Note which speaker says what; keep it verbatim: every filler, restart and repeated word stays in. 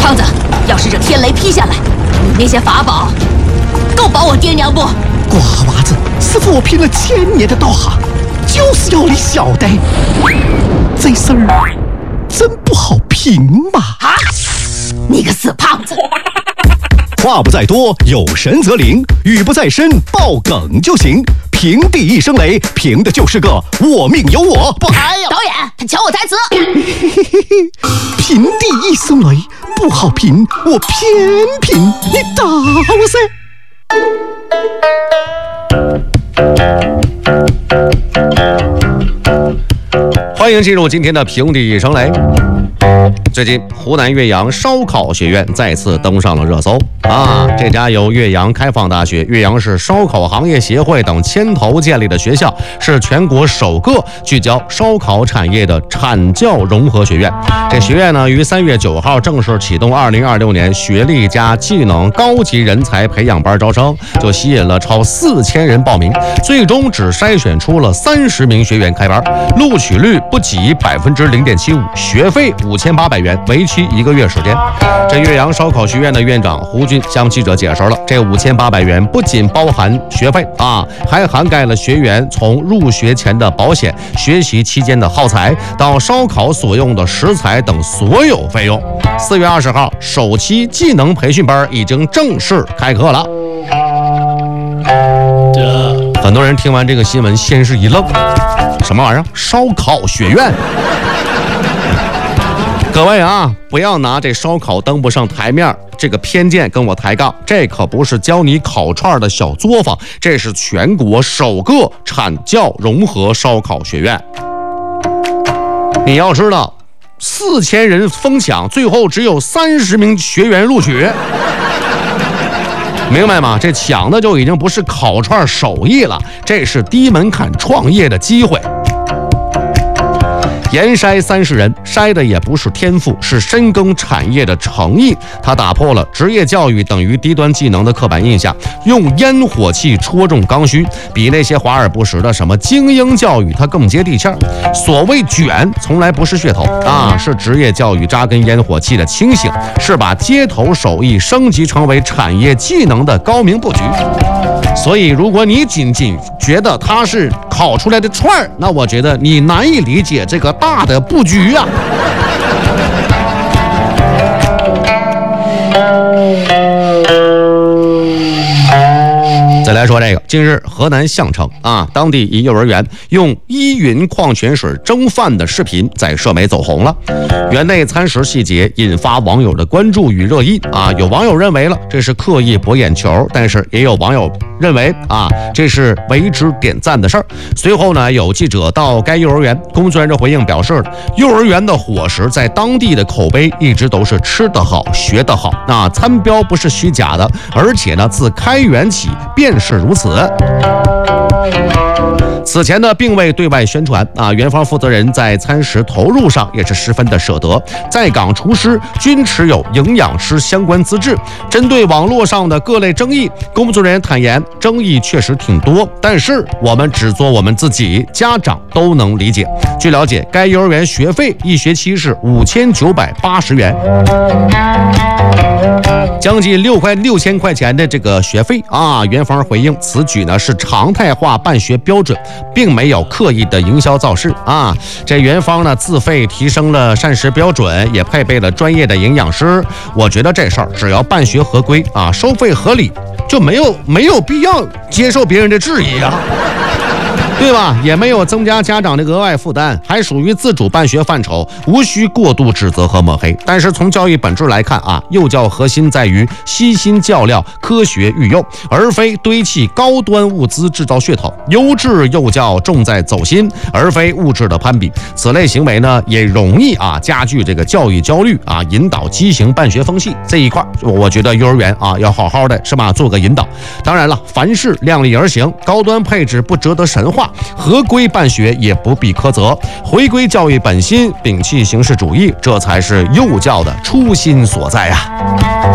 Speaker 1: 胖子，要是这天雷劈下来，你那些法宝够保我爹娘不？
Speaker 2: 瓜娃子，师傅我拼了千年的道行，就是要你晓得，这事儿真不好评嘛！
Speaker 1: 啊！你个死胖子！
Speaker 3: 话不在多，有神则灵；语不在深，爆梗就行。平地一声雷，凭的就是个我命由我。不，
Speaker 1: 哎呀，导演，他抢我台词。
Speaker 2: 平地一声雷不好评，我偏评，你打我噻！
Speaker 4: 欢迎进入今天的平地一声雷。最近，湖南岳阳烧烤学院再次登上了热搜啊！这家由岳阳开放大学、岳阳市烧烤行业协会等牵头建立的学校，是全国首个聚焦烧烤产业的产教融合学院。这学院呢，于三月九号正式启动二零二六年学历加技能高级人才培养班招生，就吸引了超四千人报名，最终只筛选出了三十名学员开班，录取率不及百分之零点七五，学费五千八百元，为期一个月时间。这岳阳烧烤学院的院长胡军向记者解释了，这五千八百元不仅包含学费啊，还涵盖了学员从入学前的保险、学习期间的耗材到烧烤所用的食材等所有费用。四月二十号，首期技能培训班已经正式开课了。很多人听完这个新闻，先是一愣，什么玩意儿？烧烤学院？各位啊，不要拿这烧烤登不上台面这个偏见跟我抬杠，这可不是教你烤串的小作坊，这是全国首个产教融合烧烤学院。你要知道，四千人疯抢，最后只有三十名学员录取。明白吗？这抢的就已经不是烤串手艺了，这是低门槛创业的机会。研筛三十人，筛的也不是天赋，是深耕产业的诚意。他打破了职业教育等于低端技能的刻板印象，用烟火气戳中刚需，比那些华而不实的什么精英教育它更接地气儿。所谓卷，从来不是噱头啊，是职业教育扎根烟火气的清醒，是把街头手艺升级成为产业技能的高明布局。所以，如果你仅仅觉得它是烤出来的串儿，那我觉得你难以理解这个大的布局啊。再来说这个，近日河南项城啊，当地一幼儿园用依云矿泉水蒸饭的视频在社媒走红了。园内餐食细节引发网友的关注与热议啊，有网友认为了这是刻意博眼球，但是也有网友认为啊，这是为之点赞的事儿。随后呢，有记者到该幼儿园，工作人员回应表示，幼儿园的伙食在当地的口碑一直都是吃得好、学得好，那餐标不是虚假的，而且呢，自开园起便是如此。此前呢，并未对外宣传啊。园方负责人在餐食投入上也是十分的舍得，在岗厨师均持有营养师相关资质。针对网络上的各类争议，工作人员坦言，争议确实挺多，但是我们只做我们自己，家长都能理解。据了解，该幼儿园学费一学期是五千九百八十元。将近六块六千块钱的这个学费啊，园方回应此举呢是常态化办学标准，并没有刻意的营销造势啊。这园方呢自费提升了膳食标准，也配备了专业的营养师。我觉得这事儿只要办学合规啊，收费合理，就没有没有必要接受别人的质疑啊。对吧？也没有增加家长的额外负担，还属于自主办学范畴，无需过度指责和抹黑。但是从教育本质来看啊，幼教核心在于悉心教料、科学育幼，而非堆砌高端物资制造噱头。优质幼教重在走心，而非物质的攀比。此类行为呢，也容易啊加剧这个教育焦虑啊，引导畸形办学风气。这一块，我觉得幼儿园啊要好好的是吧，做个引导。当然了，凡事量力而行，高端配置不值得神话。合规办学也不必苛责，回归教育本心，摒弃形式主义，这才是幼教的初心所在啊。